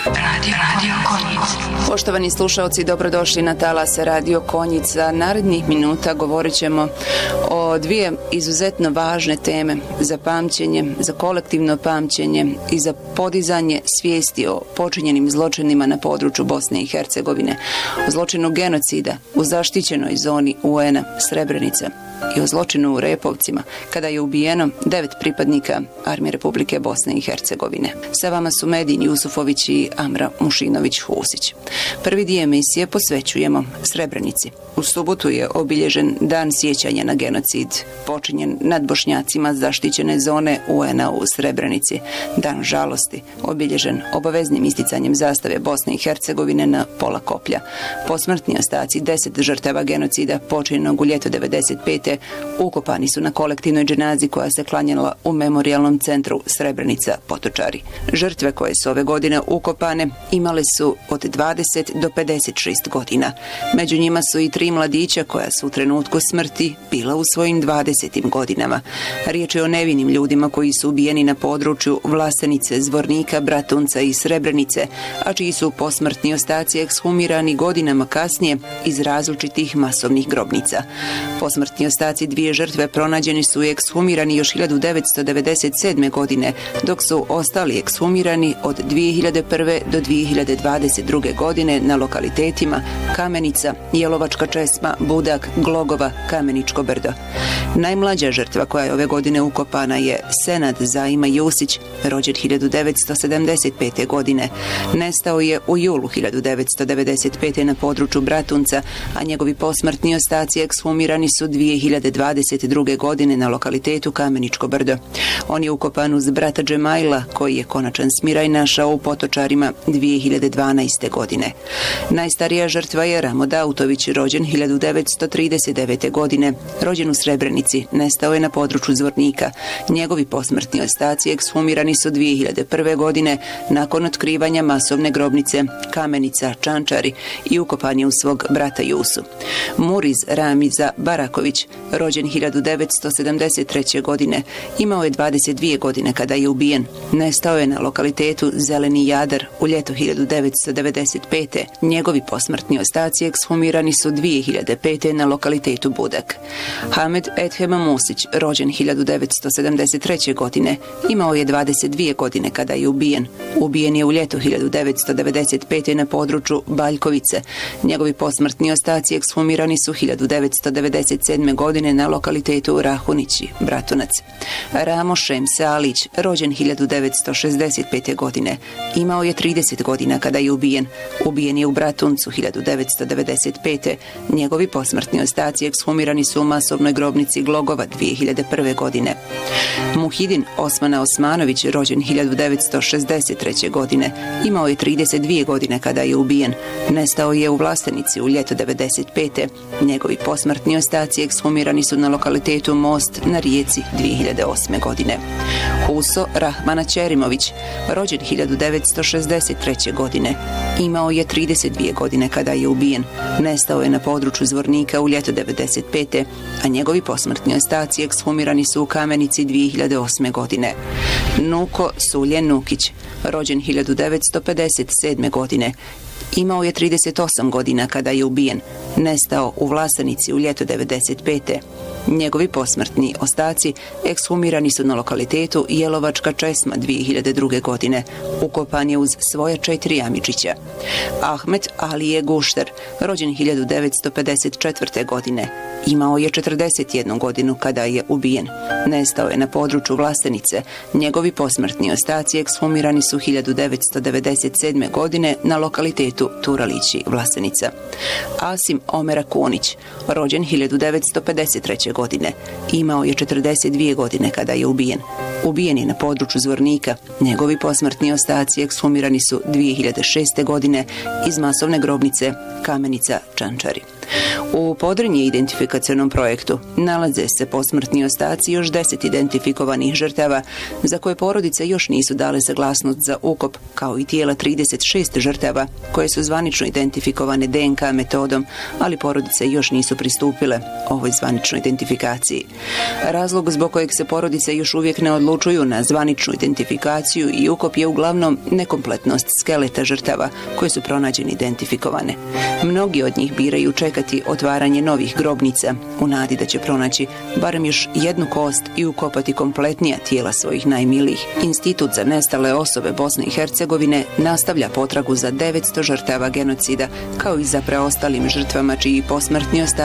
Radio Konjic. Poštovani slušalci, dobrodošli na talase Radio Konjica. Narednih minuta govorit ćemo o dvije izuzetno važne teme za pamćenje, za kolektivno pamćenje i za podizanje svijesti o počinjenim zločinima na području Bosne i Hercegovine, o zločinu genocida u zaštićenoj zoni UN-a Srebrenica i o zločinu u Repovcima, kada je ubijeno 9 pripadnika Armije Republike Bosne i Hercegovine. Sa vama su Medin Jusufović i Amra Mušinović-Husić. Prvi dio emisije posvećujemo Srebrenici. U subotu je obilježen dan sjećanja na genocid počinjen nad Bošnjacima zaštićene zone UN-a u Srebrenici. Dan žalosti, obilježen obaveznim isticanjem zastave Bosne i Hercegovine na pola koplja. Posmrtni ostaci 10 žrtava genocida počinjenog u ljeto 95. ukopani su na kolektivnoj dženazi koja se klanjala u memorijalnom centru Srebrenica Potočari. Žrtve koje su ove godine ukopane imale su od 20 do 56 godina. Među njima su i 3 mladića koja su u trenutku smrti bila u svojim 20. godinama. Riječ je o nevinim ljudima koji su ubijeni na području Vlasenice, Zvornika, Bratunca i Srebrenice, a čiji su posmrtni ostaci ekshumirani godinama kasnije iz različitih masovnih grobnica. Posmrtni ostaci 2 žrtve pronađeni su i ekshumirani još 1997. godine, dok su ostali ekshumirani od 2001. do 2022. godine na lokalitetima Kamenica, Jelovačka Česma, Budak, Glogova, Kameničko brdo. Najmlađa žrtva koja je ove godine ukopana je Senad Zaima Jusić, rođen 1975. godine. Nestao je u julu 1995. na području Bratunca, a njegovi posmrtni ostaci ekshumirani su 2022. godine na lokalitetu Kameničko brdo. On je ukopan uz brata Džemajla, koji je konačan smiraj našao u Potočarima 2012. godine. Najstarija žrtva je Ramo Dautović, rođen 1939. godine. Rođen u Srebrenici, nestao je na području Zvornika. Njegovi posmrtni ostaci ekshumirani su 2001. godine nakon otkrivanja masovne grobnice Kamenica Čančari i ukopan je u svog brata Jusu. Muriz Ramiza Baraković, rođen 1973. godine, imao je 22 godine kada je ubijen. Nestao je na lokalitetu Zeleni Jadar u ljeto 1995. Njegovi posmrtni ostaci ekshumirani su 2005. na lokalitetu Budak. Hamed Edhem Musić, rođen 1973. godine, imao je 22 godine kada je ubijen. Ubijen je u ljeto 1995. na području Baljkovice. Njegovi posmrtni ostaci ekshumirani su 1997. godine na lokalitetu Rahunići, Bratunac. Ramo Šemse Alić, rođen 1965. godine, imao je 30 godina kada je ubijen. Ubijen je u Bratuncu 1995. Njegovi posmrtni ostaci ekshumirani su u masovnoj grobnici Glogova 2001. godine. Muhidin Osmana Osmanović, rođen 1963. godine, imao je 32 godine kada je ubijen. Nestao je u Vlastenici u ljeto 95. Njegovi posmrtni ostaci ekshumirani su na lokalitetu Most na Rijeci 2008. godine. Huso Rahmana Ćerimović, rođen 1963. godine, imao je 32 godine kada je ubijen. Nestao je na području Zvornika u ljeto 95. a njegovi posmrtni ostaci ekshumirani su u Kamenici 2008. godine. Nuko Sulje Nukić, rođen 1957. godine, imao je 38 godina kada je ubijen. Nestao u Vlasenici u ljeto 95. Njegovi posmrtni ostaci ekshumirani su na lokalitetu Jelovačka Česma 2002. godine. Ukopan je uz svoja 4 Amidžića. Ahmet Alije Gušter, rođen 1954. godine, imao je 41 godinu kada je ubijen. Nestao je na području Vlasenice. Njegovi posmrtni ostaci ekshumirani su 1997. godine na lokalitetu Turalići, Vlasenica. Asim Omera Kunić, rođen 1953. godine, imao je 42 godine kada je ubijen. Ubijen je na području Zvornika. Njegovi posmrtni ostaci ekshumirani su 2006. godine iz masovne grobnice Kamenica Čančari. U Podrinje identifikacionom projektu nalaze se posmrtni ostaci još 10 identifikovanih žrtava za koje porodice još nisu dale saglasnost za ukop, kao i tijela 36 žrtava koje su zvanično identifikovane DNK metodom, ali porodice još nisu pristupile ovoj zvaničnoj identifikaciji. Razlog zbog kojeg se porodice još uvijek ne odlučuju na zvaničnu identifikaciju i ukop je uglavnom nekompletnost skeleta žrtava koje su pronađene identifikovane. Mnogi od njih biraju čekati otvaranje novih grobnica u nadi da će pronaći barem još jednu kost i ukopati kompletnija tijela svojih najmilijih. Institut za nestale osobe Bosne i Hercegovine nastavlja potragu za 900 žrtava genocida, kao i za preostalim žrtvama čiji posmrtni ostaci